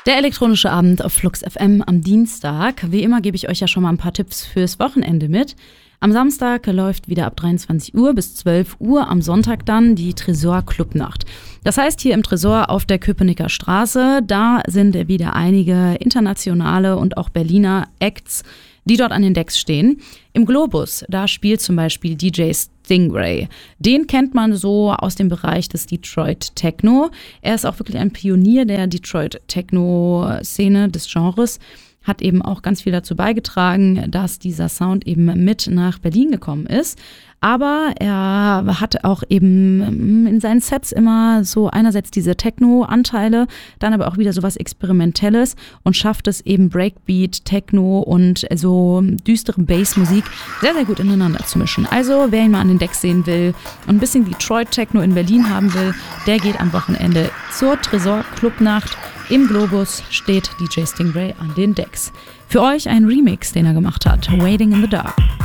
Der elektronische Abend auf Flux FM am Dienstag. Wie immer gebe ich euch ja schon mal ein paar Tipps fürs Wochenende mit. Am Samstag läuft wieder ab 23 Uhr bis 12 Uhr, am Sonntag dann die Tresor Clubnacht. Das heißt, hier im Tresor auf der Köpenicker Straße, da sind wieder einige internationale und auch Berliner Acts, die dort an den Decks stehen. Im Globus, da spielt zum Beispiel DJ Stingray. Den kennt man so aus dem Bereich des Detroit Techno. Er ist auch wirklich ein Pionier der Detroit Techno-Szene, des Genres. Hat eben auch ganz viel dazu beigetragen, dass dieser Sound eben mit nach Berlin gekommen ist. Aber er hat auch eben in seinen Sets immer so einerseits diese Techno-Anteile, dann aber auch wieder sowas Experimentelles und schafft es eben Breakbeat, Techno und so düstere Bassmusik sehr, sehr gut ineinander zu mischen. Also wer ihn mal an den Decks sehen will und ein bisschen Detroit Techno in Berlin haben will, der geht am Wochenende zur Tresor Clubnacht. Im Globus steht DJ Stingray an den Decks. Für euch ein Remix, den er gemacht hat, Waiting in the Dark.